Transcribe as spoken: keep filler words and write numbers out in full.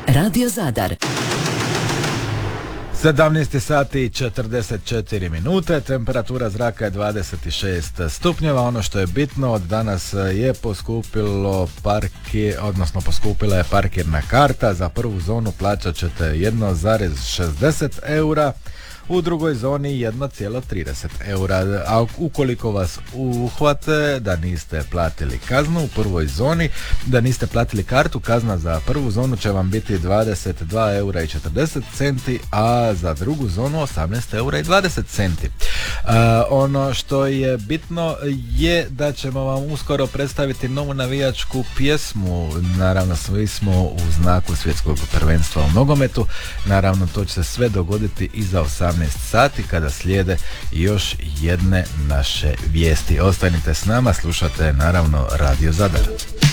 Radio Zadar. sedamnaest sati i četrdeset četiri minute, temperatura zraka je dvadeset šest stupnjeva. Ono što je bitno, od danas je poskupilo parki, odnosno poskupila je parkirna karta. Za prvu zonu plaćat ćete jedan zarez šezdeset eura, u drugoj zoni jedan zarez trideset eura, a ukoliko vas uhvate da niste platili kaznu u prvoj zoni, da niste platili kartu, kazna za prvu zonu će vam biti dvadeset dva eura i četrdeset centi, a za drugu zonu osamnaest eura i dvadeset centi. Uh, ono što je bitno je da ćemo vam uskoro predstaviti novu navijačku pjesmu. Naravno, svi smo u znaku svjetskog prvenstva u nogometu. Naravno, to će se sve dogoditi iza osamnaest sati kada slijede još jedne naše vijesti. Ostanite s nama, slušate naravno Radio Zadar.